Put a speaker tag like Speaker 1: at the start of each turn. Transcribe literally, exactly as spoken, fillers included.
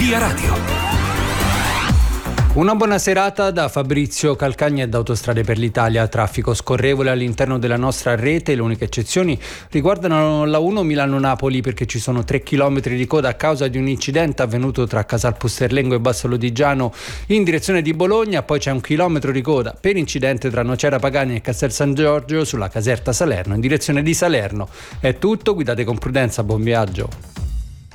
Speaker 1: Via Radio.
Speaker 2: Una buona serata da Fabrizio Calcagna e da Autostrade per l'Italia. Traffico scorrevole all'interno della nostra rete. Le uniche eccezioni riguardano la uno Milano-Napoli, perché ci sono tre chilometri di coda a causa di un incidente avvenuto tra Casal Pusterlengo e Basso Lodigiano in direzione di Bologna. Poi c'è un chilometro di coda per incidente tra Nocera Pagani e Castel San Giorgio sulla Caserta Salerno in direzione di Salerno. È tutto, guidate con prudenza, buon viaggio.